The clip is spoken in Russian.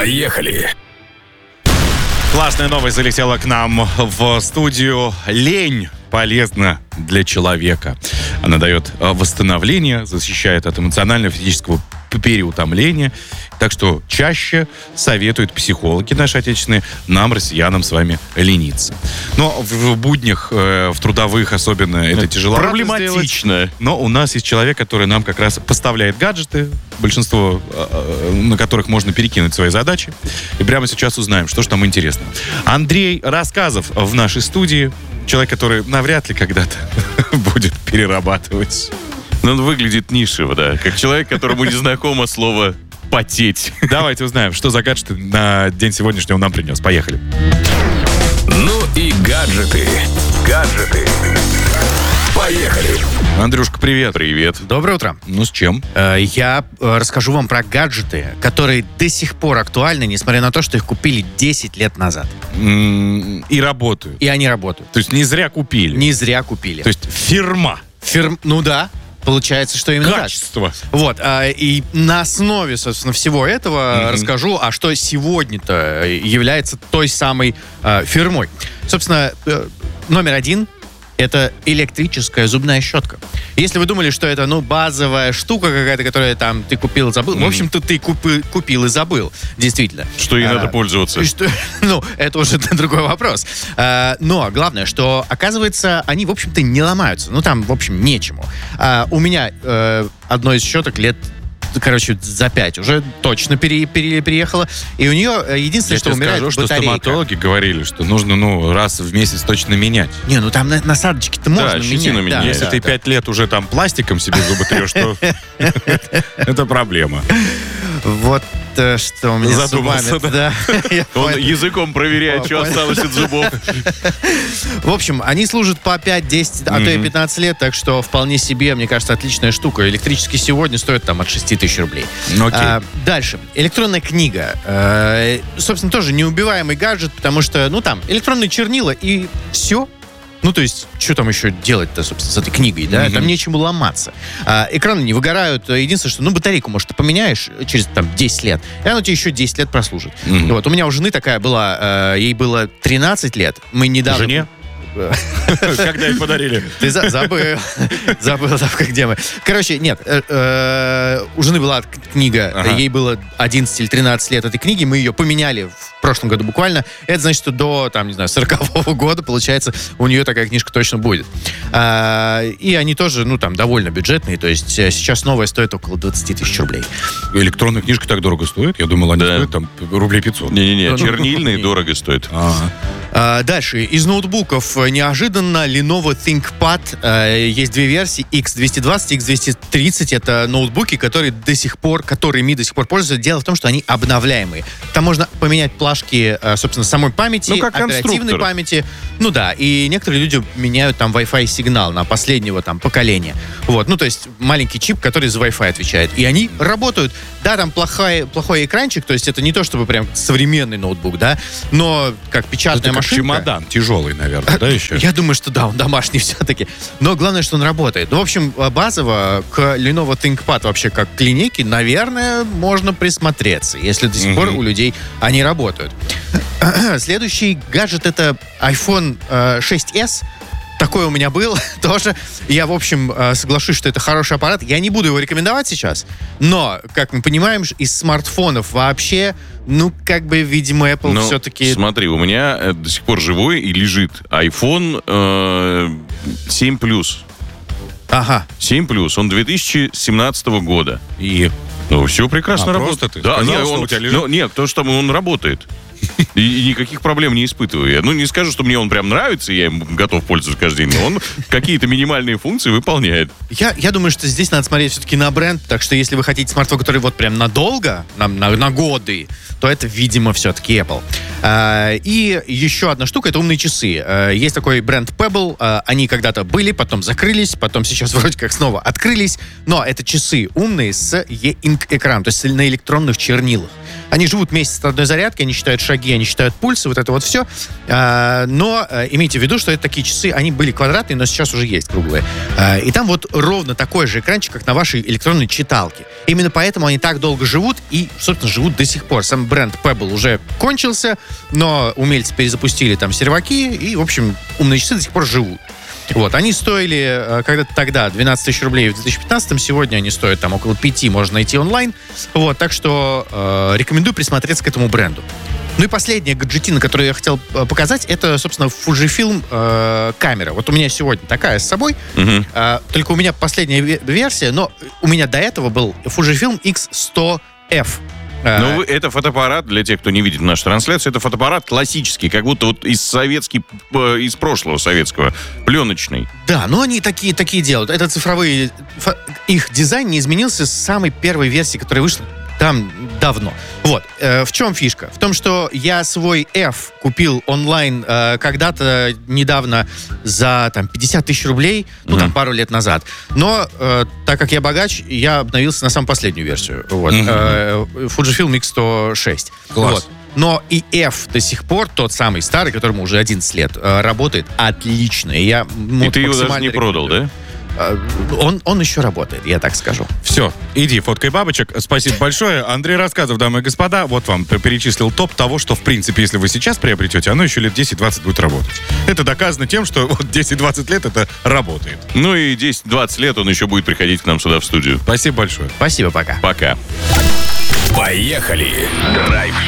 Поехали! Классная новость залетела к нам в студию. Лень полезна для человека. Она дает восстановление, защищает от эмоционального, физического переутомления. Так что чаще советуют психологи наши отечественные нам, россиянам, с вами лениться. Но в буднях, в трудовых особенно, это тяжело. Проблематично. Но у нас есть человек, который нам как раз поставляет гаджеты, большинство на которых можно перекинуть свои задачи. И прямо сейчас узнаем, что же там интересно. Андрей Рассказов в нашей студии. Человек, который навряд ли когда-то будет перерабатывать. Но он выглядит нишево, да. Как человек, которому не знакомо слово «потеть». Давайте узнаем, что за гаджеты на день сегодняшнего нам принес. Поехали. Ну и гаджеты. Поехали. Андрюшка, привет. Привет. Доброе утро. Ну, с чем? Я расскажу вам про гаджеты, которые до сих пор актуальны, несмотря на то, что их купили 10 лет назад. И работают. И они работают. То есть не зря купили. Не зря купили. То есть фирма. Ну да, получается, что именно Качество. так. Вот, и на основе, собственно, всего этого расскажу, а что сегодня-то является той самой фирмой. Собственно, номер один — это электрическая зубная щетка. Если вы думали, что это, базовая штука какая-то, которую там ты купил и забыл, в общем-то, ты купил и забыл, действительно. Что ей надо пользоваться. Это уже другой вопрос. Но главное, что, оказывается, они, в общем-то, не ломаются. Там, в общем, нечему. У меня одной из щеток лет, за 5 уже точно переехала. И у нее единственное, что умирает, скажу, батарейка. что стоматологи говорили, что нужно, раз в месяц точно менять. Там насадочки-то можно щетину менять. менять. Если ты 5 лет уже там пластиком себе зубы трешь, то это проблема. Вот что у меня Задумался, с зубами. Да. Он языком проверяет, что осталось от зубов. В общем, они служат по 5, 10, а то и 15 лет, так что вполне себе, мне кажется, отличная штука. Электрические сегодня стоят от 6 тысяч рублей. Окей. Дальше. Электронная книга. Собственно, тоже неубиваемый гаджет, потому что, там, электронные чернила и все. То есть, что там еще делать-то, собственно, с этой книгой, да? Там нечему ломаться. Экраны не выгорают. Единственное, что, батарейку, может, ты поменяешь через, 10 лет, и она тебе еще 10 лет прослужит. Вот, у меня у жены такая была, ей было 13 лет. Мы недавно... Жене? Когда их подарили? Ты забыл, где мы. Короче, нет, у жены была книга, ей было 11 или 13 лет этой книги, мы ее поменяли в прошлом году буквально. Это значит, что до, 40-го года, получается, у нее такая книжка точно будет. И они тоже, довольно бюджетные, то есть сейчас новая стоит около 20 тысяч рублей. Электронная книжка так дорого стоит? Я думал, они стоят рублей 500. Не-не-не, чернильные дорого стоят. Дальше. Из ноутбуков неожиданно Lenovo ThinkPad. Есть две версии, X220 и X230. Это ноутбуки, которыми до сих пор пользуются. Дело в том, что они обновляемые. Там можно поменять плашки, собственно, самой памяти, как оперативной конструктор. памяти. И некоторые люди меняют там Wi-Fi сигнал на последнего поколения. Вот. То есть маленький чип, который за Wi-Fi отвечает. И они работают. Да, там плохой экранчик, то есть это не то, чтобы прям современный ноутбук, да, но как печатная машинка. Чемодан тяжелый, наверное, да, еще? Я думаю, что да, он домашний все-таки. Но главное, что он работает. В общем, базово к Lenovo ThinkPad вообще как к линейке, наверное, можно присмотреться, если до сих пор у людей они работают. Следующий гаджет — это iPhone 6s. Такой у меня был тоже. Я, в общем, соглашусь, что это хороший аппарат. Я не буду его рекомендовать сейчас, но, как мы понимаем, из смартфонов вообще, видимо, Apple все-таки... Смотри, у меня до сих пор живой и лежит iPhone 7 Plus. Ага. 7 Plus, он 2017 года. И... все прекрасно работает. Просто ты Да, сказал, что у тебя лежит? нет, потому что он работает. И никаких проблем не испытываю. Я, не скажу, что мне он прям нравится, и я им готов пользоваться каждый день, но он какие-то минимальные функции выполняет. Я думаю, что здесь надо смотреть все-таки на бренд, так что если вы хотите смартфон, который вот прям надолго, на годы, то это, видимо, все-таки Apple. И еще одна штука — это умные часы. Есть такой бренд Pebble, они когда-то были, потом закрылись, потом сейчас вроде как снова открылись, но это часы умные с E-Ink экраном, то есть на электронных чернилах. Они живут месяц от одной зарядки, они считают шаги, они считают пульсы, вот это вот все. Но имейте в виду, что это такие часы, они были квадратные, но сейчас уже есть круглые. И там вот ровно такой же экранчик, как на вашей электронной читалке. Именно поэтому они так долго живут и, собственно, живут до сих пор. Сам бренд Pebble уже кончился, но умельцы перезапустили там серваки, и, в общем, умные часы до сих пор живут. Вот, они стоили когда-то тогда 12 тысяч рублей в 2015-м, сегодня они стоят там около 5, можно найти онлайн. Вот, так что рекомендую присмотреться к этому бренду. Ну и последняя гаджетина, которую я хотел показать, это, собственно, Fujifilm камера. Вот у меня сегодня такая с собой, только у меня последняя версия, но у меня до этого был Fujifilm X100F. Ну, это фотоаппарат, для тех, кто не видит нашу трансляцию, это фотоаппарат классический, как будто вот из прошлого советского, пленочный. Да, но они такие делают. Это цифровые... Их дизайн не изменился с самой первой версии, которая вышла там давно. Вот. В чем фишка? В том, что я свой F купил онлайн когда-то недавно за там 50 тысяч рублей, ну, там, пару лет назад. Но, так как я богач, я обновился на самую последнюю версию. Вот. Fujifilm X106. Класс. Вот. Но и F до сих пор, тот самый старый, которому уже 11 лет, работает отлично. И ты его даже не продал, да? Он еще работает, я так скажу. Все, иди, фоткай бабочек. Спасибо большое. Андрей Рассказов, дамы и господа, вот вам перечислил топ того, что, в принципе, если вы сейчас приобретете, оно еще лет 10-20 будет работать. Это доказано тем, что вот 10-20 лет это работает. Ну и 10-20 лет он еще будет приходить к нам сюда в студию. Спасибо большое. Спасибо, пока. Пока. Поехали! Драйв